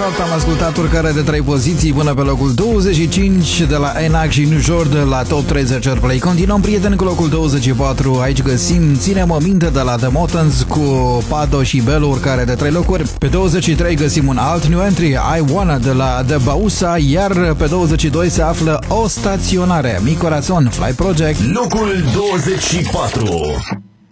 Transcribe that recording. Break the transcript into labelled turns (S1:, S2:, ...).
S1: fapt am ascultat urcarea de 3 poziții până pe locul 25 de la Enac și Nujor de la Top 30 Airplay. Continuăm, prieteni, cu locul 24. Aici găsim Ține-mă minte de la The Motans cu Pado și Belu, urcare de 3 locuri. Pe 23 găsim un alt new entry, I Wanna de la The Bausa, iar pe 22 se află O Staționare, Mi Corazon, Fly Project.
S2: Locul 24.